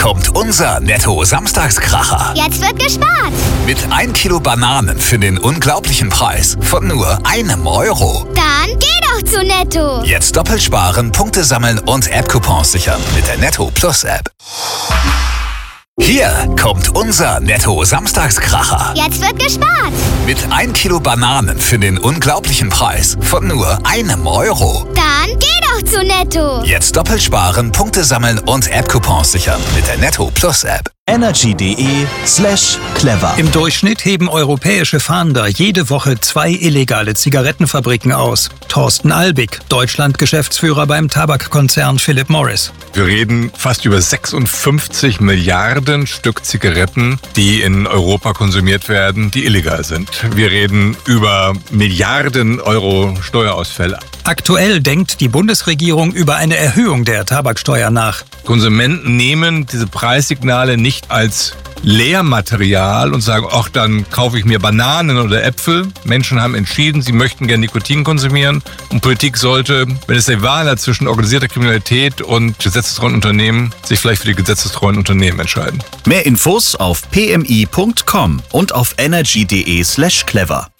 kommt unser Netto-Samstagskracher. Jetzt wird gespart. Mit 1 Kilo Bananen für den unglaublichen Preis von nur €1. Dann geh doch zu Netto. Jetzt doppelt sparen, Punkte sammeln und App-Coupons sichern mit der Netto Plus App. Hier kommt unser Netto-Samstagskracher. Jetzt wird gespart. Mit 1 Kilo Bananen für den unglaublichen Preis von nur €1. Dann geh doch zu Netto. Jetzt doppelt sparen, Punkte sammeln und App-Coupons sichern mit der Netto Plus App. energy.de/clever. Im Durchschnitt heben europäische Fahnder jede Woche 2 illegale Zigarettenfabriken aus. Thorsten Albig, Deutschland-Geschäftsführer beim Tabakkonzern Philip Morris. Wir reden fast über 56 Milliarden Stück Zigaretten, die in Europa konsumiert werden, die illegal sind. Wir reden über Milliarden Euro Steuerausfälle. Aktuell denkt die Bundesregierung über eine Erhöhung der Tabaksteuer nach. Konsumenten nehmen diese Preissignale nicht als Lehrmaterial und sagen, ach, dann kaufe ich mir Bananen oder Äpfel. Menschen haben entschieden, sie möchten gerne Nikotin konsumieren. Und Politik sollte, wenn es die Wahl hat zwischen organisierter Kriminalität und gesetzestreuen Unternehmen, sich vielleicht für die gesetzestreuen Unternehmen entscheiden. Mehr Infos auf pmi.com und auf energy.de/clever.